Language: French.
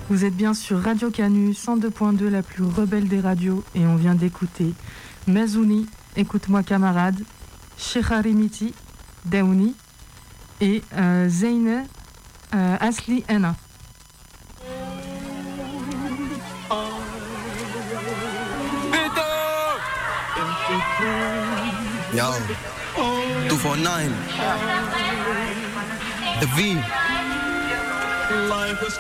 Vous êtes bien sur Radio Canu 102.2, la plus rebelle des radios, et on vient d'écouter Mazouni, Écoute-moi camarade, Shekharimiti, Daouni et Zeine Asli Ena. Yo, 249 The V.